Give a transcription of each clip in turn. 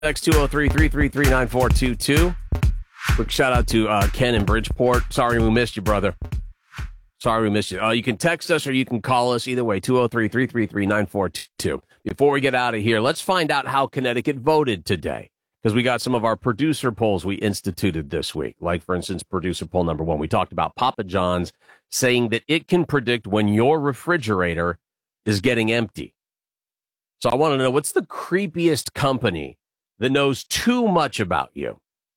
Next 203-333-9422. Quick shout out to Ken in Bridgeport. Sorry we missed you, brother. Sorry we missed you. You can text us or you can call us. Either way, 203-333-9422. Before we get out of here, let's find out how Connecticut voted today, because we got some of our producer polls we instituted this week. Like, for instance, producer poll number 1. We talked about Papa John's saying that it can predict when your refrigerator is getting empty. So I want to know, what's the creepiest company that knows too much about you?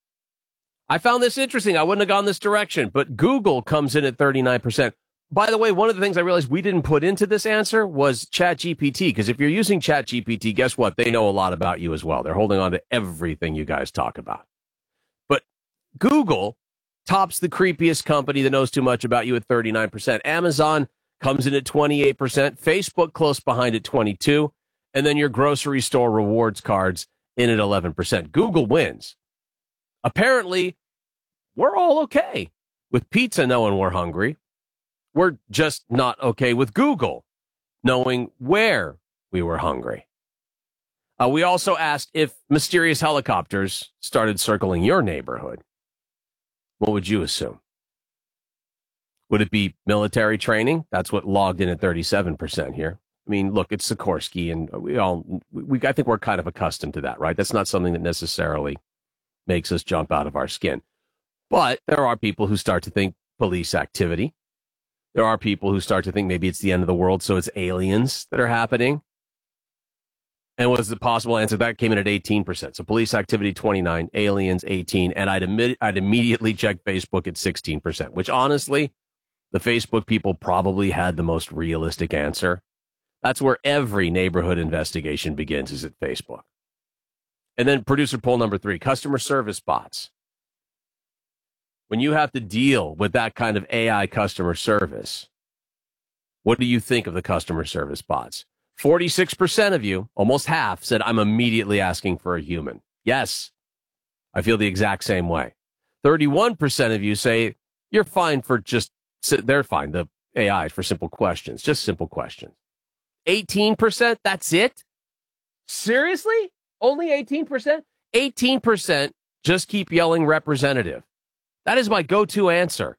I found this interesting. I wouldn't have gone this direction, but Google comes in at 39%. By the way, one of the things I realized we didn't put into this answer was ChatGPT, because if you're using ChatGPT, guess what? They know a lot about you as well. They're holding on to everything you guys talk about. But Google tops the creepiest company that knows too much about you at 39%. Amazon comes in at 28%. Facebook close behind at 22%. And then your grocery store rewards cards in at 11%. Google wins. Apparently, we're all okay with pizza knowing we're hungry. We're just not okay with Google knowing where we were hungry. We also asked if mysterious helicopters started circling your neighborhood. What would you assume? Would it be military training? That's what logged in at 37% here. I mean, look, it's Sikorsky, and I think we're kind of accustomed to that, right? That's not something that necessarily makes us jump out of our skin. But there are people who start to think police activity. There are people who start to think maybe it's the end of the world, so it's aliens that are happening. And what was the possible answer? That came in at 18%. So police activity, 29, aliens, 18. And I'd immediately check Facebook at 16%, which honestly, the Facebook people probably had the most realistic answer. That's where every neighborhood investigation begins, is at Facebook. And then producer poll number 3, customer service bots. When you have to deal with that kind of AI customer service, what do you think of the customer service bots? 46% of you, almost half, said, I'm immediately asking for a human. Yes, I feel the exact same way. 31% of you say, you're fine for they're fine, the AI, for simple questions, just simple questions. 18%, that's it? Seriously? Only 18%? 18% just keep yelling representative. That is my go-to answer.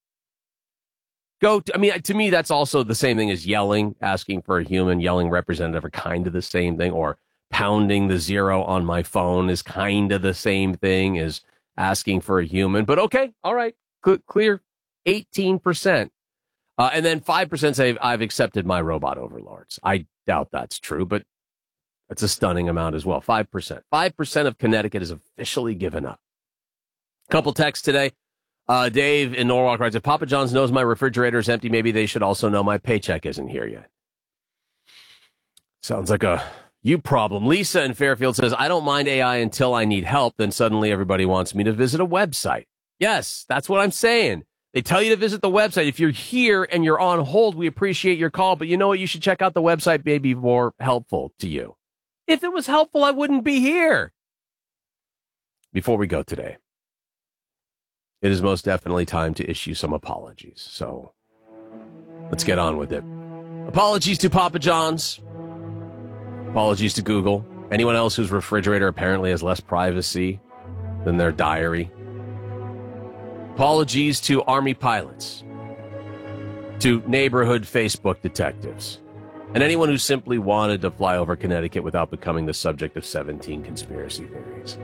To me, that's also the same thing as yelling, asking for a human, yelling representative are kind of the same thing, or pounding the 0 on my phone is kind of the same thing as asking for a human. But okay, all right, clear, 18%. And then 5% say, I've accepted my robot overlords. I doubt that's true, but that's a stunning amount as well. 5%. 5% of Connecticut has officially given up. Couple texts today. Dave in Norwalk writes, if Papa John's knows my refrigerator is empty, maybe they should also know my paycheck isn't here yet. Sounds like a you problem. Lisa in Fairfield says, I don't mind AI until I need help. Then suddenly everybody wants me to visit a website. Yes, that's what I'm saying. They tell you to visit the website. If you're here and you're on hold, we appreciate your call. But you know what? You should check out the website, maybe more helpful to you. If it was helpful, I wouldn't be here. Before we go today, it is most definitely time to issue some apologies. So let's get on with it. Apologies to Papa John's. Apologies to Google. Anyone else whose refrigerator apparently has less privacy than their diary. Apologies to Army pilots, to neighborhood Facebook detectives, and anyone who simply wanted to fly over Connecticut without becoming the subject of 17 conspiracy theories.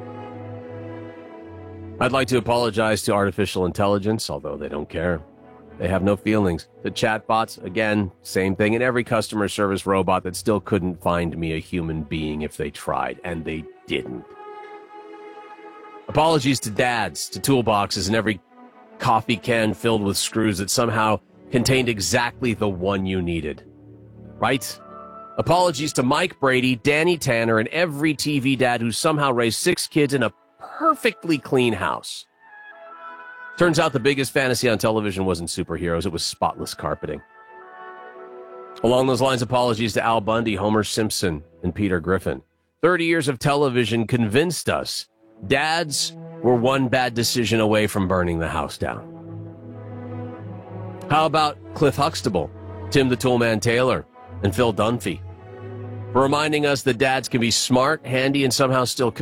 I'd like to apologize to artificial intelligence, although they don't care. They have no feelings. The chatbots, again, same thing. And every customer service robot that still couldn't find me a human being if they tried, and they didn't. Apologies to dads, to toolboxes, and every coffee can filled with screws that somehow contained exactly the one you needed. Right? Apologies to Mike Brady, Danny Tanner, and every TV dad who somehow raised 6 kids in a perfectly clean house. Turns out the biggest fantasy on television wasn't superheroes, it was spotless carpeting. Along those lines, apologies to Al Bundy, Homer Simpson, and Peter Griffin. 30 years of television convinced us dads were one bad decision away from burning the house down. How about Cliff Huxtable, Tim the Toolman Taylor, and Phil Dunphy? for reminding us that dads can be smart, handy, and somehow still